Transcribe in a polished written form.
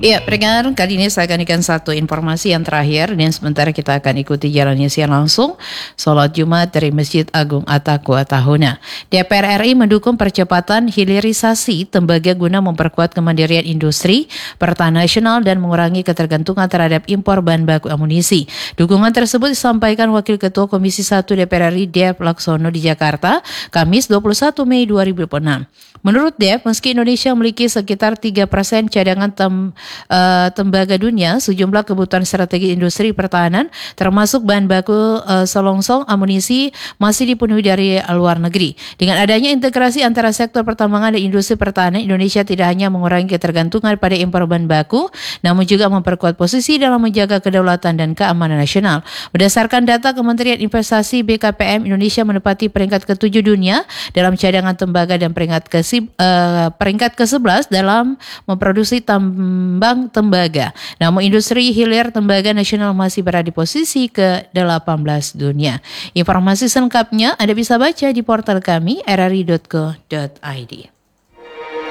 Iya, pendengar, kali ini saya akan ikan satu informasi yang terakhir dan sementara kita akan ikuti jalannya siang langsung sholat Jumat dari Masjid Agung Attaqwa Tahuna. DPR RI mendukung percepatan hilirisasi tembaga guna memperkuat kemandirian industri, pertahanan nasional dan mengurangi ketergantungan terhadap impor bahan baku amunisi. Dukungan tersebut disampaikan Wakil Ketua Komisi 1 DPR RI Dev Laksono di Jakarta, Kamis 21 Mei 2006. Menurut Dev, meski Indonesia memiliki sekitar 3% cadangan tembaga dunia, sejumlah kebutuhan strategi industri pertahanan termasuk bahan baku selongsong amunisi masih dipenuhi dari luar negeri. Dengan adanya integrasi antara sektor pertambangan dan industri pertahanan, Indonesia tidak hanya mengurangi ketergantungan pada impor bahan baku, namun juga memperkuat posisi dalam menjaga kedaulatan dan keamanan nasional. Berdasarkan data Kementerian Investasi BKPM, Indonesia menempati peringkat ke-7 dunia dalam cadangan tembaga dan peringkat ke-11 dalam memproduksi tambang tembaga. Namun industri hilir tembaga nasional masih berada di posisi ke-18 dunia. Informasi selengkapnya Anda bisa baca di portal kami rri.co.id.